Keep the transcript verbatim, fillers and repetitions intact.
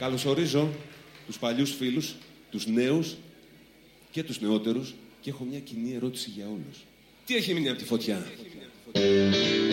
Καλωσορίζω τους παλιούς φίλους, τους νέους και τους νεότερους και έχω μια κοινή ερώτηση για όλους. Τι έχει μείνει από τη φωτιά?